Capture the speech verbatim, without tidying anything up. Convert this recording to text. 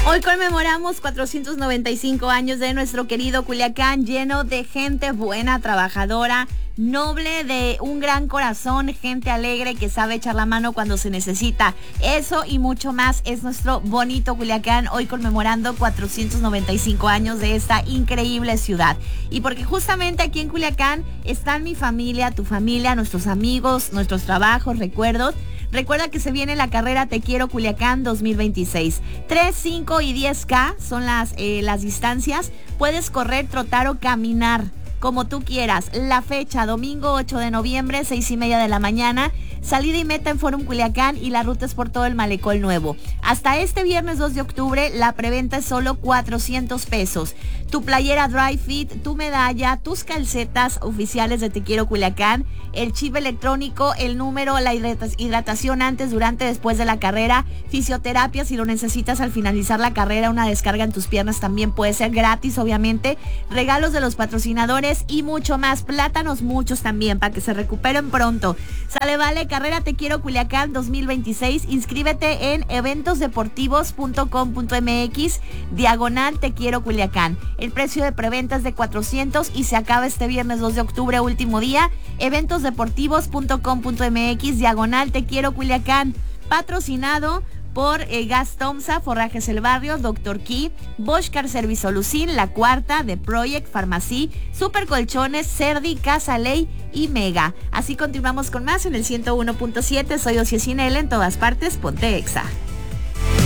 Hoy conmemoramos cuatrocientos noventa y cinco años de nuestro querido Culiacán, lleno de gente buena, trabajadora, noble, de un gran corazón, gente alegre que sabe echar la mano cuando se necesita. Eso y mucho más es nuestro bonito Culiacán, hoy conmemorando cuatrocientos noventa y cinco años de esta increíble ciudad. Y porque justamente aquí en Culiacán están mi familia, tu familia, nuestros amigos, nuestros trabajos, recuerdos. Recuerda que se viene la carrera Te Quiero Culiacán dos mil veintiséis. tres, cinco y diez K son las, eh, las distancias. Puedes correr, trotar o caminar, como tú quieras. La fecha, domingo ocho de noviembre, seis y media de la mañana. Salida y meta en Forum Culiacán y la ruta es por todo el Malecón Nuevo. Hasta este viernes dos de octubre, la preventa es solo cuatrocientos pesos. Tu playera Dry Fit, tu medalla, tus calcetas oficiales de Te Quiero Culiacán, el chip electrónico, el número, la hidratación antes, durante, después de la carrera, fisioterapia si lo necesitas al finalizar la carrera, una descarga en tus piernas también puede ser gratis, obviamente, regalos de los patrocinadores y mucho más, plátanos muchos también para que se recuperen pronto. Sale, vale, carrera Te Quiero Culiacán dos mil veintiséis, inscríbete en eventos deportivos punto com punto m x, diagonal Te Quiero Culiacán. El precio de preventa es de cuatrocientos y se acaba este viernes dos de octubre, último día. eventos deportivos punto com punto m x, diagonal Te Quiero Culiacán. Patrocinado por eh, Gas Tomsa, Forrajes El Barrio, Doctor Key, Bosch Car Service Solucin, La Cuarta, The Project, Farmacy, Super Colchones, Cerdi, Casa Ley y Mega. Así continuamos con más en el ciento uno punto siete. Soy Ociel Cinel, en todas partes, ponte Exa.